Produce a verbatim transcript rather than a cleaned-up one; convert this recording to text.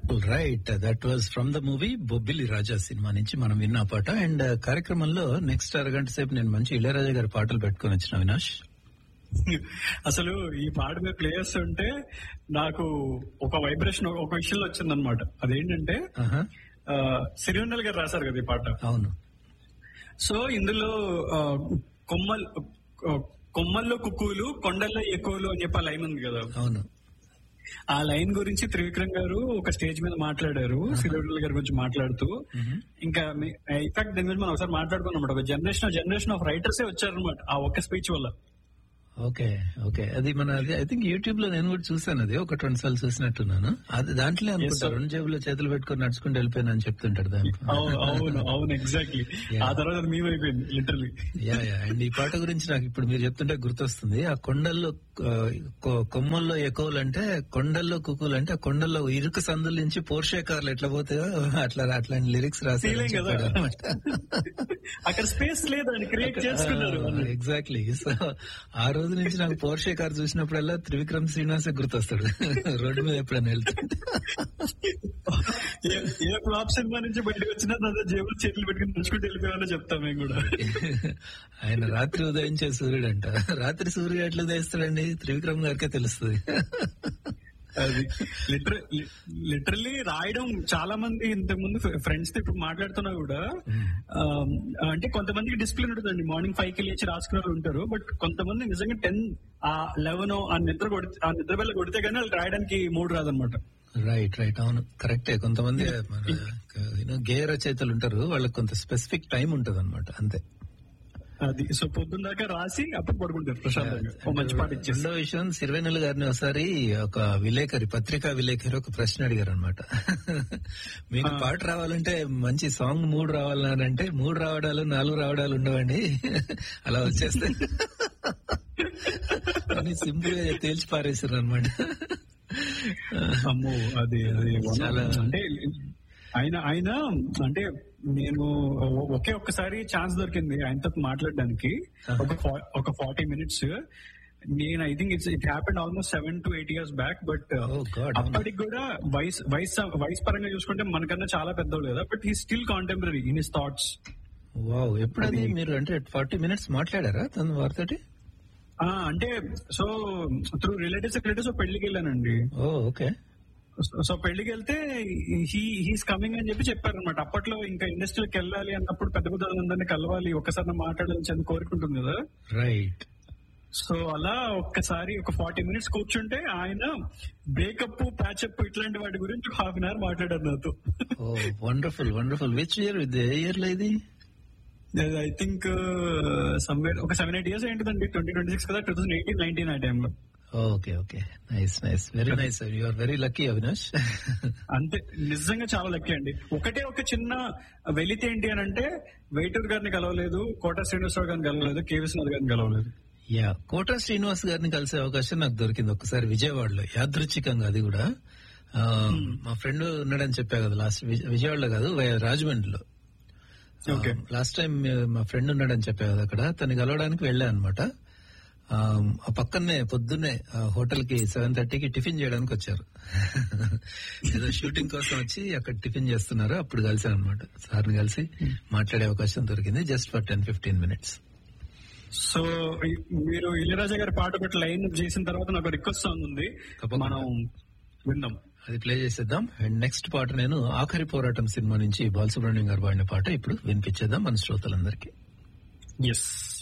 Right, that was from the movie Bobbili Raja cinema నుంచి మనం విన్న పాట. అండ్ కార్యక్రమంలో నెక్స్ట్ అరగంట సేపు నేను మంచి ఇళయరాజా గారి పాటలు పెట్టుకుని వచ్చిన అవినాష్. అసలు ఈ పాట మీద ప్లే చేస్తుంటే నాకు ఒక వైబ్రేషన్ ఒక విషయంలో వచ్చిందనమాట. అదేంటంటే సిరివెన్నెల గారు రాశారు కదా ఈ పాట. అవును. సో ఇందులో కొమ్మల్ కొమ్మల్లో కుక్కులు కొండల్లో ఎక్కువలు అని చెప్పి ఆ లైన్ ఉంది కదా. అవును. ఆ లైన్ గురించి త్రివిక్రమ్ గారు ఒక స్టేజ్ మీద మాట్లాడారు, సిరివెన్నెల గారి గురించి మాట్లాడుతూ. ఇంకా ఇన్ఫాక్ట్ దీని గురించి మనం ఒకసారి మాట్లాడుకున్నమాట. ఒక జనరేషన్ జనరేషన్ ఆఫ్ రైటర్సే వచ్చారనమాట ఆ ఒక్క స్పీచ్ వల్ల. ఓకే ఓకే అది మన అది ఐ థింక్ యూట్యూబ్ లో నేను కూడా చూసాను, అది ఒక రెండు సార్లు చూసినట్టున్నాను. అది దాంట్లో అనుకుంటా రెండు జేబులో చేతులు పెట్టుకుని నడుచుకుంటూ వెళ్ళిపోయాను అని చెప్తుంటాడు దాంట్లో. అవును అవును ఎగ్జాక్ట్లీ. ఆ తర్వాత మేము అయిపోయింది లిటరలీ. యా యా అండ్ ఈ పాట గురించి నాకు ఇప్పుడు మీరు చెప్తుంటే గుర్తొస్తుంది. ఆ కొండల్లో కొమ్మల్లో ఎక్కువలు అంటే కొండల్లో కుక్కులు అంటే ఆ కొండల్లో ఇరుకు సందుల నుంచి పోర్షే కార్లు ఎట్లా పోతాయో అట్లా అట్లాంటి లిరిక్స్ రాసి అక్కడ స్పేస్ లేదని క్రియేట్ చేసుకున్నారు. ఎగ్జాక్ట్లీ. సో ఆ రోజు నుంచి నాకు పోర్షే కార్ చూసినప్పుడల్లా త్రివిక్రమ్ శ్రీనివాసే గుర్తొస్తాడు రోడ్డు మీద ఎప్పుడైనా వెళ్తుంటే. ఏ ఫ్లాప్ సినిమా నుంచి బయటకు వచ్చినా జేబులు చేతులు పెట్టుకుని నడుచుకుంటూ వెళ్ళిపోయామని చెప్తాం మేము కూడా. ఆయన రాత్రి ఉదయించే సూర్యుడు అంట. రాత్రి సూర్యుడు ఎట్లా ఉదయిస్తాడండి త్రివిక్రమ్ గారికే తెలుస్తుంది. అది లిటరల్లీ రాయడం చాలా మంది ఇంతకు ముందు ఫ్రెండ్స్ తో ఇప్పుడు మాట్లాడుతున్నా కూడా అంటే కొంతమందికి డిసిప్లిన్ ఉంటుందండి. మార్నింగ్ ఫైవ్ కి లేచి రాసుకునే వాళ్ళు ఉంటారు. బట్ కొంతమంది నిజంగా టెన్ ఆ లెవెన్ ఆ నిద్ర కొడితే ఆ నిద్ర వేళ కొడితే కానీ వాళ్ళు రాయడానికి మూడు రాదనమాట. రైట్ రైట్ అవును కరెక్టే. కొంతమంది గేయ రచయితలు ఉంటారు, వాళ్ళకి కొంత స్పెసిఫిక్ టైం ఉంటది అనమాట, అంతే. అది సో పొద్దున్న దాకా రాసి అప్పుడు పడుకుంటారు ప్రశాంతంగా. మంచి పాట ఇచ్చి. రెండో విషయం, సిరివెన్నెల గారిని ఒకసారి ఒక విలేకరి పత్రికా విలేకరి ఒక ప్రశ్న అడిగారు అనమాట. మీకు పాట రావాలంటే మంచి సాంగ్ మూడు రావాలంటే మూడు రావడాలు నాలుగు రావడాలు ఉండవండి, అలా వచ్చేస్తే అని సింపుల్ గా తేల్చి పారేశారు అనమాట. అమ్మో అది అది చాలా అంటే ఆయన ఆయన అంటే నేను ఒకే ఒక్కసారి ఛాన్స్ దొరికింది ఆయనతో మాట్లాడడానికి. ఒక ఒక ఫార్టీ మినిట్స్ నేను I think it's it happened almost seven to eight years back. But అప్పటికి కూడా వయస్ వయసు వయసు పరంగా చూసుకుంటే మనకన్నా చాలా పెద్దోళ్ళు కదా. But he still contemporary in his thoughts. Wow, ఎప్పుడది మీరు అంటే ఫార్టీ మినిట్స్ మాట్లాడారా తన వారితోటి? అంటే సో త్రూ రిలేటివ్స్ రిలేటివ్స్ పెళ్లికి వెళ్ళానండి. ఓకే. సో పెళ్లికి వెళ్తే హీ హీస్ కమింగ్ అని చెప్పి చెప్పారనమాట. అప్పట్లో ఇంకా ఇండస్ట్రీకి వెళ్ళాలి అన్నప్పుడు పెద్ద పెద్ద అందరినీ కలవాలి, ఒక్కసారి మాట్లాడాలని చెప్పి కోరుకుంటుంది కదా. రైట్. సో అలా ఒక్కసారి ఒక ఫార్టీ మినిట్స్ కూర్చుంటే ఆయన బ్రేకప్ ప్యాచప్ ఇట్లాంటి వాటి గురించి హాఫ్ అన్ అవర్ మాట్లాడారు నాతో. Wonderful wonderful. Which year year లో ఇది? ఐ థింక్ సమ్వేర్ ఒక సెవెన్ ఎయిట్ ఇయర్స్ ఏంటిదండి. ట్వంటీ ట్వంటీ సిక్స్ కదా, టూ థౌసండ్ ఎయిటీన్ నైన్టీన్ ఆ టైంలో. Okay okay nice nice very nice. You are very lucky Avinash. అంతే, నిజంగా చాలా లక్కీ అండి. ఒకటే ఒక చిన్న వెలితి ఏంటి అని అంటే వేటూరు గారిని కలవలేదు, కోట శ్రీనివాసరావు గారిని కలవలేదు, కే విశ్వనాథ్ గారిని కలవలేదు. యా, కోట శ్రీనివాస్ గారిని కలిసే అవకాశం నాకు దొరికింది ఒకసారి విజయవాడలో, యాదృచ్ఛికంగా. అది కూడా మా ఫ్రెండ్ ఉన్నాడని చెప్పా కదా లాస్ట్, విజయవాడలో కాదు రాజమండ్రిలో. లాస్ట్ టైం మా ఫ్రెండ్ ఉన్నాడని చెప్పా కదా అక్కడ, తను కలవడానికి వెళ్ళా అనమాట. ఆ పక్కనే పొద్దున్నే హోటల్ కి సెవెన్ థర్టీకి టిఫిన్ చేయడానికి వచ్చారు. ఏదో షూటింగ్ కోసం వచ్చి అక్కడ టిఫిన్ చేస్తున్నారు. అప్పుడు కలిసాను అనమాట. సార్ని కలిసి మాట్లాడే అవకాశం దొరికింది just for ten fifteen minutes. So మీరు ఇళయరాజా గారి పాట పెట్టి లైన్ చేసిన తర్వాత నాకు రిక్వెస్ట్ సాంగ్ ఉంది, మనం విందాం. అది ప్లే చేసేద్దాం. అండ్ నెక్స్ట్ పాట నేను ఆఖరి పోరాటం సినిమా నుంచి బాలసుబ్రహ్మణ్యం గారు పాడిన పాట ఇప్పుడు వినిపించేద్దాం మన శ్రోతలందరికీ. ఎస్.